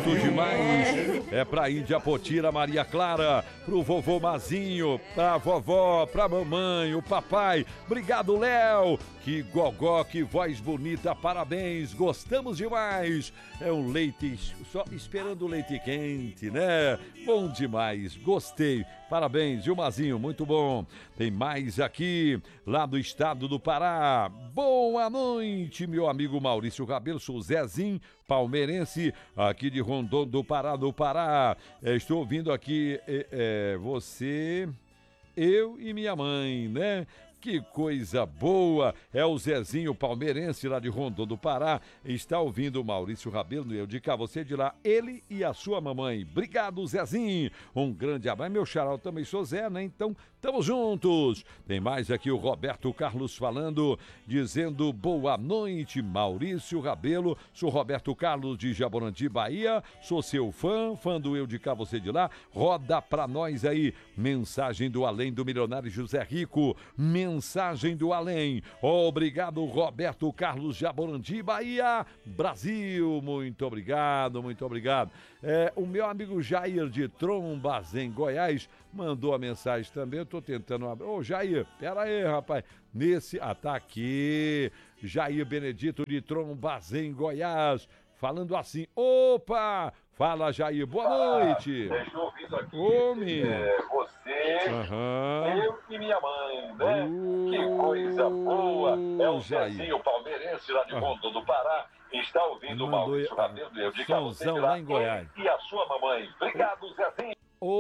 Gosto demais. É pra Índia Potira, Maria Clara, pro vovô Mazinho, pra vovó, pra mamãe, o papai. Obrigado, Léo. Que gogó, que voz bonita, parabéns, gostamos demais. É um leite, só esperando o leite quente, né? Bom demais, gostei, parabéns, Gilmazinho, muito bom. Tem mais aqui, lá do estado do Pará. Boa noite, meu amigo Maurício Rabelo, sou Zezinho, palmeirense, aqui de Rondon do Pará. Estou ouvindo aqui você, eu e minha mãe, né? Que coisa boa! É o Zezinho palmeirense lá de Rondon do Pará. Está ouvindo o Maurício Rabelo e eu de cá, você de lá, ele e a sua mamãe. Obrigado, Zezinho! Um grande abraço. Meu xará, eu também sou Zé, né? Então, tamo juntos! Tem mais aqui o Roberto Carlos falando, dizendo boa noite, Maurício Rabelo. Sou Roberto Carlos de Jaborandi, Bahia. Sou seu fã do eu de cá, você de lá. Roda pra nós aí. Mensagem do além do milionário José Rico. Mensagem do além. Obrigado, Roberto Carlos Jaborandi, Bahia, Brasil. Muito obrigado, muito obrigado. O meu amigo Jair de Trombas, em Goiás, mandou a mensagem também. Eu tô tentando... Ô, Jair, pera aí, rapaz. Tá aqui. Jair Benedito de Trombas, em Goiás, falando assim, opa! Fala, Jair, boa noite. Estou ouvindo aqui você, eu e minha mãe, né? Que coisa boa. É o Zezinho palmeirense lá de Rondon do Pará. Está ouvindo o Maurício Rabelo, eu digo a você lá em Goiás. E a sua mamãe. Obrigado, Zezinho.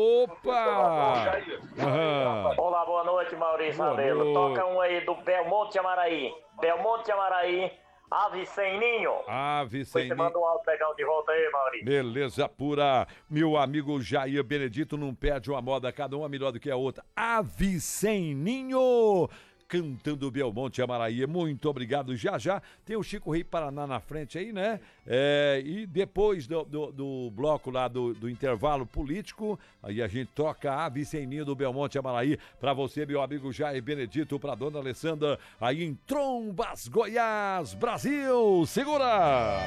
Opa! Olá, boa noite, Maurício Rabelo. Toca um aí do Belmonte Amaraí. Belmonte Amaraí. Ave sem ninho. Ave sem ninho. Você manda um áudio legal de volta aí, Maurício. Beleza pura. Meu amigo Jair Benedito não perde uma moda, cada uma melhor do que a outra. Ave sem ninho. Cantando Belmonte Amaraí. Muito obrigado. Já tem o Chico Rei Paraná na frente aí, né? E depois do bloco lá do intervalo político, aí a gente toca a Ave Sem Ninho do Belmonte Amaraí pra você, meu amigo Jair Benedito, pra dona Alessandra, aí em Trombas, Goiás, Brasil. Segura!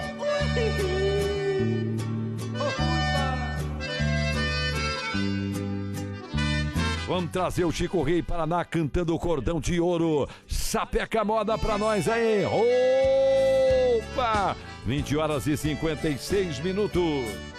Vamos trazer o Chico Rei Paraná cantando o Cordão de Ouro. Sapeca moda pra nós aí. Opa! 20 horas e 56 minutos.